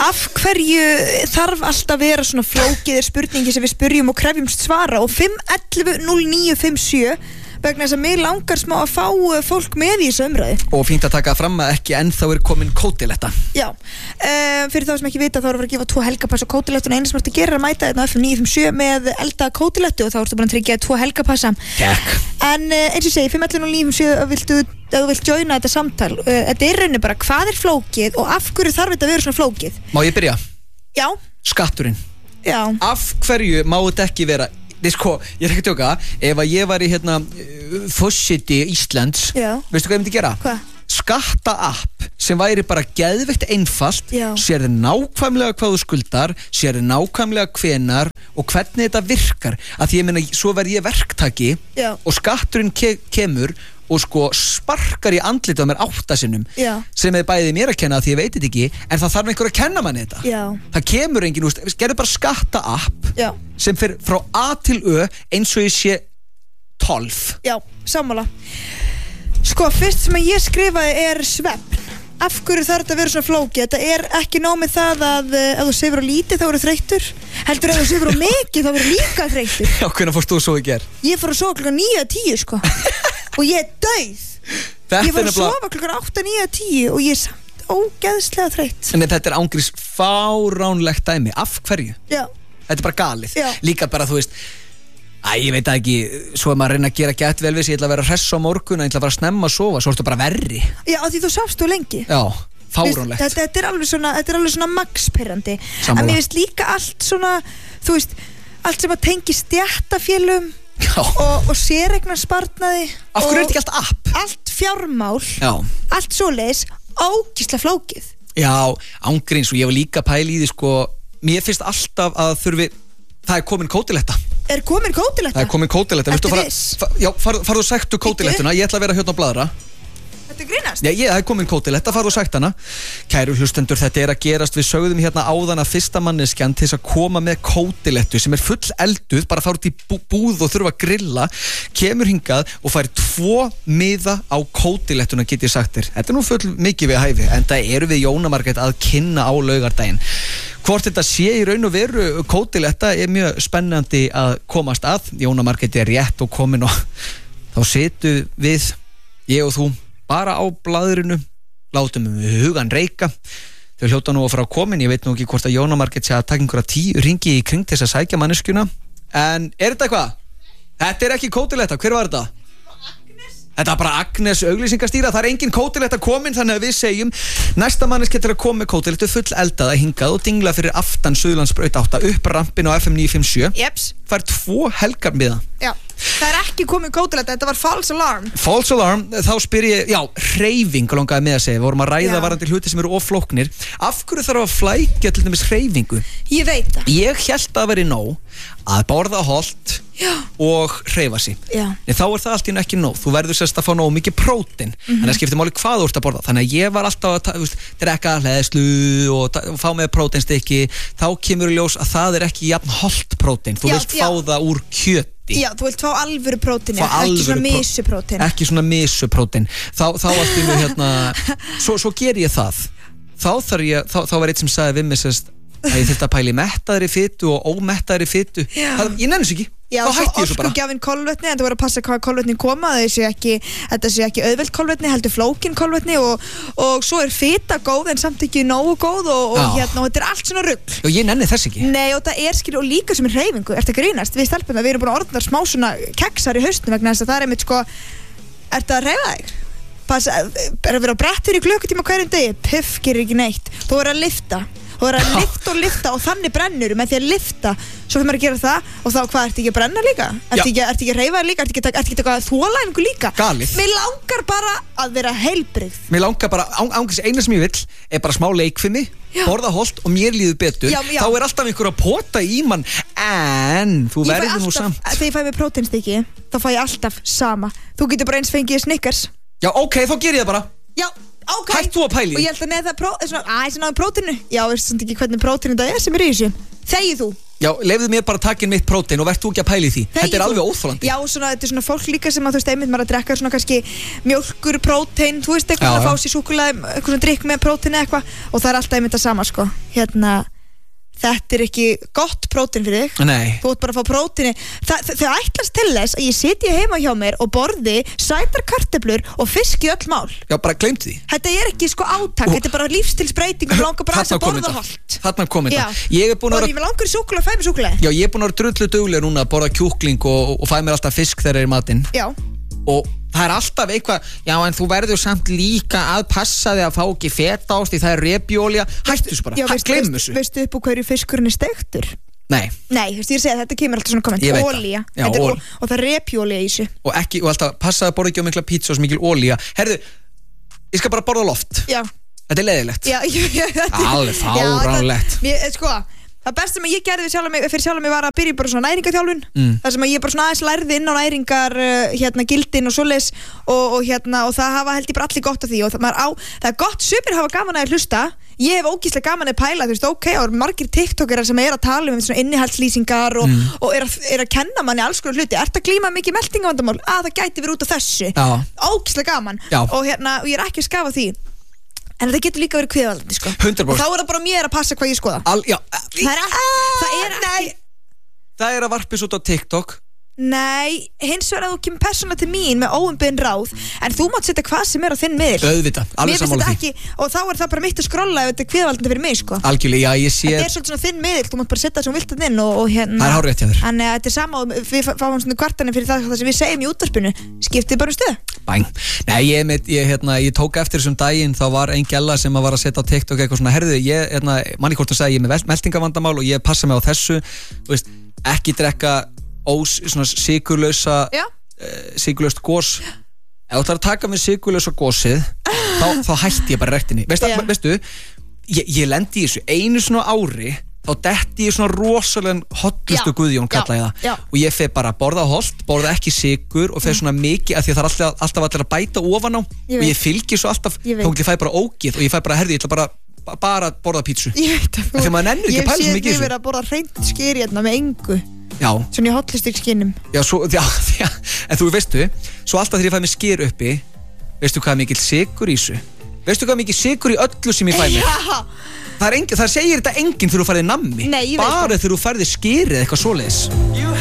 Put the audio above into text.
Af hverju þarf alltaf að vera svona flókið spurningi sem við spyrjum og krefjumst svara og 511-0957 vegna þess að mig langar smá að fá fólk með í þessu umræði. Og fínt að taka fram að ekki ennþá komin kótiletta. Já, fyrir þá sem ekki vita þá erum við að gefa 2 helgapass á kótilettu og eina sem ertu að gera er að mæta þetta á FM 957 með elda kótilettu og þá ertu bara að tryggja 2 helgapassa. Takk. En eins og segi, 511-0957 ef þú vilt joina þetta samtal, þetta er rauninni bara hvað er flókið og af hverju þarf þetta að vera svona flókið? Má ég byrja? Já. Skatturinn. Já. Af hverju má þetta ekki vera? Sko, ég er ekki að tjóka, ef að ég var í forseti Íslands, veistu hvað ég myndi gera? Hvað? Skatta-app sem væri bara geðveikt einfalt, Já. Sérðu nákvæmlega hvað þú skuldar, sérðu nákvæmlega hvenar og hvernig þetta virkar. Að því ég meina, svo verð ég verktaki Já. og skatturinn kemur og sko sparkar í andlitið á mér 8 sinnum Já. sem er bæðið mér að kenna því ég veit þetta ekki en það þarf einhver að kenna manni þetta. Já. Það kemur enginn, gerðu bara skatta-app Já. sem fyrir frá A til Ö eins og ég sé 12. Já, sammála. Sko, fyrst sem að ég skrifaði er svefn. Af hverju þarf þetta að vera svona flókið? Þetta er ekki nóg með það að ef þú sefur á lítið þá eru þreyttur. Heldur ef þú sefur á mikið þá eru líka þreyttur. Já, hvernig fórst þú svo í ger? Ég fór að sofa klukkan 9-10 sko. Og ég er dauð. Ég fór að sofa klukkan 8-9-10 og ég er samt ógeðslega þreytt. En þetta er ángriðs fáránlegt dæmi. Af hverju? Já. Þetta er bara galið. Já. Líka bara, þú veist, ég veit ekki, svo er maður að reyna að gera gett vel við sig, ég ætla að vera hress á morgun, ég ætla að vera snemma að sofa, svo ertu bara verri. Já, af því þú sást þú lengi. Já, fáránlegt. Þetta er alveg svona max-perrandi. Sammála. En mér veist líka allt svona, þú veist, allt sem að tengi stjættafélum og séreignarsparnaði. Af hverju er þetta ekki allt app? Allt fjármál, Já. allt svoleiðis, ógeðslega flókið. Já, ángríns og ég var líka pæli í því, sko, mér finnst alltaf að það er komin kótiletta. Er komin kótiletta? Það er komin kótiletta. Ertu viss? Já, farðu og sæktu kótilettuna, ég ætla að vera hérna á bladra. Þetta grínast? Já, það er komin kótiletta, farðu og sækt hana. Kæru hlustendur, þetta er að gerast, við sögðum hérna áðan að fyrsta manneskjan til þess að koma með kótilettu sem er full elduð, bara fara út í búð og þurfa að grilla, kemur hingað og fær 2 miða á kótilettuna, get ég sagt þér. Þetta er nú full mikið við hæfi, en það eru við Jóna Margrét að kynna á laugardaginn. Hvort þetta sé í raun og veru kótiletta er mjög spennandi að komast að. Jóna Margrét er rétt og komin og þá situm við, ég og þú, bara á blaðrinu, látum hugan reika. Þau hljóta nú að fara á komin, ég veit nú ekki hvort að Jóna Margrét sé að taka einhverja 10 ringi í kring til þess að sækja manneskjuna. En er þetta eitthvað? Þetta er ekki kótiletta, hver var þetta? Þetta er bara Agnes auglýsingastýra, það er engin kótiletta komin, þannig að við segjum næsta manneski til að koma með kótilettu full eldaða hingað og dingla fyrir aftan Suðurlandsbraut 8 upp rampin á FM 957. Jeps. Fær 2 helgar miða. Já, það er ekki komin kótiletta, þetta var false alarm. False alarm, þá spyr ég, já, hreyfing langaði með að segja, við vorum að ræða varandi hluti sem eru oflóknir. Af hverju þarf að flækja til dæmis hreyfingu? Ég veit það. Ég hélt að veri nóg að borða hollt og hreyfa sig. Já. En þá er það allt í ekki nóg. Þú verður sérst að fá nóg mikið prótein. Þannig að skiptir máli hvað þú ert að borða. Þannig að ég var alltaf að drekka hleðslu og fá með próteinstykki. Þá kemur í ljós að það er ekki jafn hollt prótein. Þú vilt fá það úr kjöti. Já, þú vilt fá alvöru prótein, ekki svona misuprótein. Ekki svona misuprótein. Þá allt í nú hérna svo ger ég það. Þá var eitt sem sagði við mig sérst að ég þurfti að pæla í mettaðri fitu og ómettaðri fitu. Ég nenni þessu ekki. Já, þá hætti ég svo bara. Orkugjafinn kolvetni, en þú verður að passa hvað kolvetni koma, þetta sé ekki auðvelt kolvetni, heldur flókin kolvetni og svo er fita góð en samt ekki nógu góð og hérna, og þetta er allt svona rugl. Og ég nenni þess ekki. Nei, og það er skil og líka sem er hreyfingu, ertu að grínast? Við stelpuna, við erum búin að orðna smá svona keksar í haustum vegna þess að það er einmitt sko, ertu að hreyfa þig? Er að vera á brettur í klukkutíma hverjum degi, puff, gerir ekki neitt. Þú verður að lyfta. Þú verður að lyfta og þannig brennur með því að lyfta, svo fyrir maður að gera það og þá hvað, ertu ekki að brenna líka? Ertu ekki að hreyfa líka? Ertu ekki að þólæfingu líka? Galið. Mér langar bara að vera heilbrigð. Mér langar bara, ángriðs eina sem ég vill er bara smá leikfimi, borða hollt og mér líður betur. Já. Þá er alltaf einhver að pota í mann, en þú verður nú samt. Þegar ég fæ mér próteinstykki, þá fæ ég alltaf sama. Þú getur bara eins fengið Snickers. Já, ok, þá ger ég það bara. Já. Okay. Hætt þú að pæli? Og ég held að neða það svona prótínu. Já, veist samt ekki hvernig prótínu það er sem er í þessu. Þegið þú. Já, leyfðu mér bara að taka inn mitt prótein og verð þú ekki að pæla í því. Þetta alveg óþolandi. Já, þetta svona fólk líka sem að þú veist einmitt maður að drekka svona kannski mjólkur, prótein, þú veist eitthvað að fá sér súkkulaði, eitthvað svona drikk með prótein eitthvað og það alltaf einmitt að sama sko. Þetta ekki gott prótein fyrir þig. Nei. Þú ert bara að fá próteini. Þau ætlast til þess að ég sitji heima hjá mér og borði sætar kartöflur og fisk í öll mál. Já, bara gleymd því. Þetta ekki sko átak, þetta bara lífstilsbreyting og langar bara að borða holt. Þarna kom þetta. Ég langar í súkkulaði, fæ mér súkkulaði. Já, ég búin að vera drullu dugleg núna að borða kjúkling og fæ mér alltaf fisk þegar er í matinn. Já. Og það alltaf eitthvað, já en þú verður samt líka að passa þig að fá ekki fetaost því það repjuolía, hættu þessu bara, gleymum þessu. Veistu upp á hverju fiskurinn er steiktur? Nei, ég segi þetta kemur alltaf svona komment, olía og það er repjuolía í þessu. Og alltaf passaði að borða ekki á mikla pizza og svo mikil olía. Herðu, ég skal bara borða loft. Já. Þetta er leiðilegt. Já, alveg fáránlegt. Sko, það besta sem ég gerði fyrir sjálf mig var að byrja bara svona næringaþjálfun. Það sem ég bara svona aðeins lærði inn á næringar gildin og svoleiðis og það hafa held ég bara allir gott af því og það er gott sumir hafa gaman að hlusta. Ég hef ógeðslega gaman að pæla, þú veist, það eru margir TikTokerar sem að tala svona innihaldslýsingar og er að kenna manni alls konar hluti. Ertu að glíma mikið meltingavandamál? Það gæti verið út af þessu. Ógeðslega gaman. Og ég er ekki að skafa því. En það getur líka verið kviðvaldandi sko. 100%. Og þá er það bara mér að passa hvað ég skoða. Það er að varpis út á TikTok. Nei, hins vegar að þú kemur persónulega til mín með óumbeðin ráð en þú mátt setja hvað sem er á þinn miðl. Auðvitað, alveg sammála því. Og þá er það bara mitt að skrolla ef þetta er kviðvaldandi fyrir mig sko. Algjörlega, já, ég sé. Þetta er svolítið svona þinn miðl, þú mátt bara setja það sem vilt að þinn og Það er hárrétt hjá þér. Þannig að þetta er sama og við fáum svona kvartanir fyrir það sem við segjum í útvarpinu. Skiptið bara stöð. Bæn. Nei, ég tók eftir þessum daginn, þá var ein gælla sem var að setja á TikTok eitthvað svona, herðu, manni hvort að segja ég er með meltingavandamál og ég passa mig á þessu, þú veist, ekki drekka svona sykurlaust gos. Ef þú ætlar að taka með sykurlausa gosið þá hætti ég bara rektinni. Veistu, ég lendi í þessu einu svona ári, þá detti ég svona rosalega hotlustu Guðjón kalla ég það og ég fer bara að borða holt, borða ekki sykur og fer svona mikið af því að það er alltaf allir að bæta ofan á og ég fylgi svo alltaf, þá ég fæ bara ógið og ég fæ bara, herði, ég ætla bara að borða pítsu. Þegar maður nennir ekki að pæla svo mikið í þessu. Ég sé þið verið að borða hreint skyr hérna með engu. Já. Svona í hotlustyggskinnum. Já, en þú veistu, svo alltaf þegar ég fæ mig skyr uppi, veistu hvað mikil sykur í þessu? Veistu hvað mikil sykur í öllu sem ég fæ mig? Það segir þetta enginn þegar þú færði nammi. Nei, ég veit bara þegar þú færði skýrið eitthvað svoleiðis.